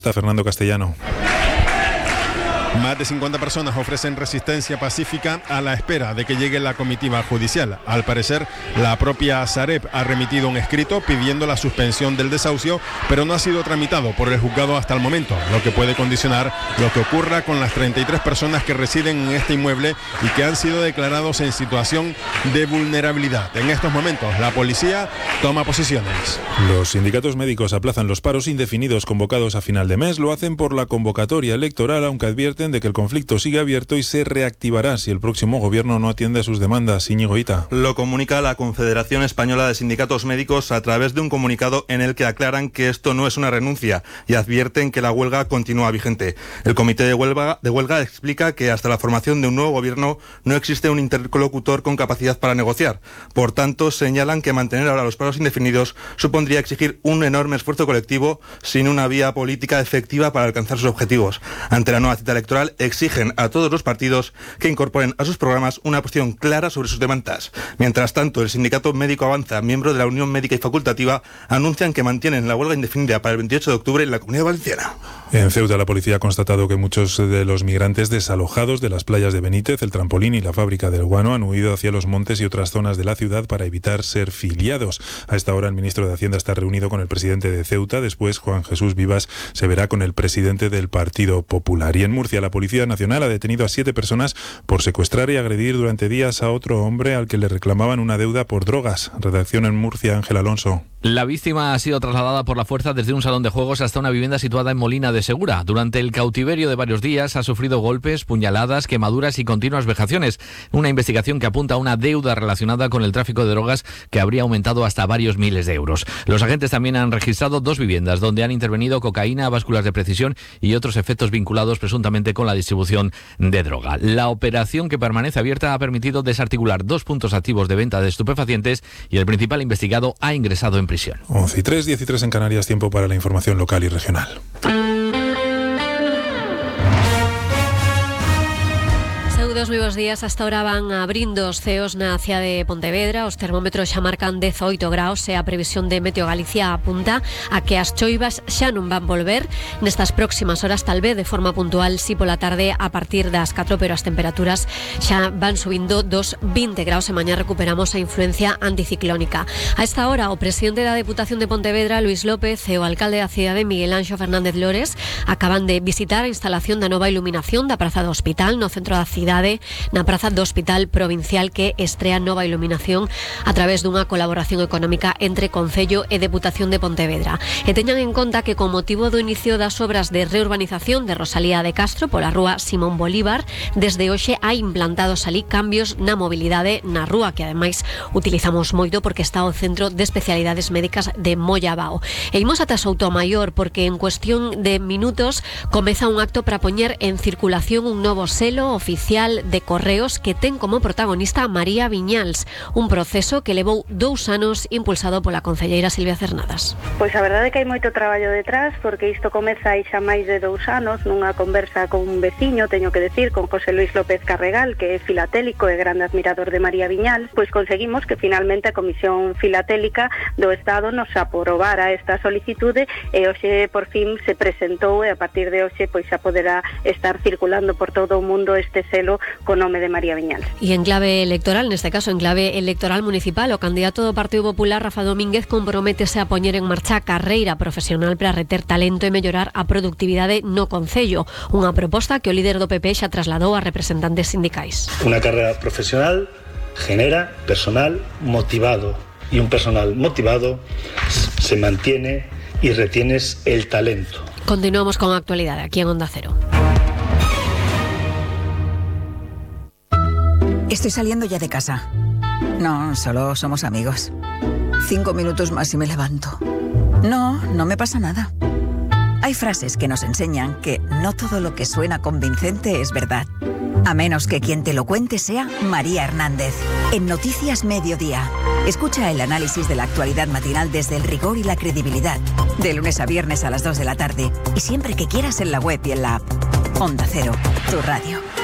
Está Fernando Castellano. Más de 50 personas ofrecen resistencia pacífica a la espera de que llegue la comitiva judicial. Al parecer, la propia Sareb ha remitido un escrito pidiendo la suspensión del desahucio, pero no ha sido tramitado por el juzgado hasta el momento, lo que puede condicionar lo que ocurra con las 33 personas que residen en este inmueble y que han sido declarados en situación de vulnerabilidad. En estos momentos, la policía toma posiciones. Los sindicatos médicos aplazan los paros indefinidos convocados a final de mes. Lo hacen por la convocatoria electoral, aunque advierten de que el conflicto sigue abierto y se reactivará si el próximo gobierno no atiende a sus demandas. Íñigo Ita. Lo comunica la Confederación Española de Sindicatos Médicos a través de un comunicado en el que aclaran que esto no es una renuncia y advierten que la huelga continúa vigente. El comité de huelga explica que hasta la formación de un nuevo gobierno no existe un interlocutor con capacidad para negociar. Por tanto, señalan que mantener ahora los paros indefinidos supondría exigir un enorme esfuerzo colectivo sin una vía política efectiva para alcanzar sus objetivos. Ante la nueva cita electoral, exigen a todos los partidos que incorporen a sus programas una posición clara sobre sus demandas. Mientras tanto, el sindicato médico Avanza, miembro de la Unión Médica y Facultativa, anuncian que mantienen la huelga indefinida para el 28 de octubre en la Comunidad Valenciana. En Ceuta, la policía ha constatado que muchos de los migrantes desalojados de las playas de Benítez, el Trampolín y la fábrica del Guano han huido hacia los montes y otras zonas de la ciudad para evitar ser filiados. A esta hora, el ministro de Hacienda está reunido con el presidente de Ceuta. Después, Juan Jesús Vivas se verá con el presidente del Partido Popular. Y en Murcia, la Policía Nacional ha detenido a 7 personas por secuestrar y agredir durante días a otro hombre al que le reclamaban una deuda por drogas. Redacción en Murcia, Ángel Alonso. La víctima ha sido trasladada por la fuerza desde un salón de juegos hasta una vivienda situada en Molina de Segura. Durante el cautiverio de varios días ha sufrido golpes, puñaladas, quemaduras y continuas vejaciones. Una investigación que apunta a una deuda relacionada con el tráfico de drogas que habría aumentado hasta varios miles de euros. Los agentes también han registrado 2 viviendas donde han intervenido cocaína, básculas de precisión y otros efectos vinculados presuntamente con la distribución de droga. La operación, que permanece abierta, ha permitido desarticular 2 puntos activos de venta de estupefacientes y el principal investigado ha ingresado en prisión. 11:03, 13 en Canarias, tiempo para la información local y regional. Saúdos, moi bons días. Hasta ahora van abrindo os ceos na cidade de Pontevedra. Os termómetros xa marcan 18 graus e a previsión de Meteo Galicia apunta a que as choivas xa non van volver nestas próximas horas, tal vez de forma puntual, si pola tarde a partir das 4, pero as temperaturas xa van subindo dos 20 graus e mañá recuperamos a influencia anticiclónica. A esta hora, o presidente da Deputación de Pontevedra, Luis López, e o alcalde da cidade, Miguel Anxo Fernández Lores, acaban de visitar a instalación da nova iluminación da Praza do Hospital no centro da cidade, na Praza do Hospital Provincial, que estrea nova iluminación a través dunha colaboración económica entre Concello e Deputación de Pontevedra. E teñan en conta que con motivo do inicio das obras de reurbanización de Rosalía de Castro pola rúa Simón Bolívar, desde hoxe hai implantados ali cambios na mobilidade na rúa, que ademais utilizamos moito porque está o Centro de Especialidades Médicas de Mollabao. E imos ata Soutomaior porque en cuestión de minutos comeza un acto para poñer en circulación un novo selo oficial de correos que ten como protagonista a María Viñals, un proceso que levou 2 anos impulsado pola concelleira Silvia Cernadas. Pois a verdade é que hai moito traballo detrás, porque isto comeza aí xa máis de 2 anos nunha conversa con un veciño, teño que decir, con José Luis López Carregal, que é filatélico e grande admirador de María Viñals. Pois conseguimos que finalmente a Comisión Filatélica do Estado nos aprobara esta solicitude e hoxe por fin se presentou e a partir de hoxe pois xa poderá estar circulando por todo o mundo este selo co nome de María Viñals. E en clave electoral, neste caso en clave electoral municipal, o candidato do Partido Popular, Rafa Domínguez, comprométese a poñer en marcha a carreira profesional para reter talento e mellorar a productividade no concello, unha proposta que o líder do PP xa trasladou a representantes sindicais. Unha carreira profesional genera personal motivado y un personal motivado se mantiene y retienes el talento. Continuamos con a actualidade aquí en Onda Cero. Estoy saliendo ya de casa. No, solo somos amigos. 5 minutos más y me levanto. No, no me pasa nada. Hay frases que nos enseñan que no todo lo que suena convincente es verdad. A menos que quien te lo cuente sea María Hernández. En Noticias Mediodía. Escucha el análisis de la actualidad matinal desde el rigor y la credibilidad. De lunes a viernes a las 2 de la tarde. Y siempre que quieras en la web y en la app. Onda Cero, tu radio.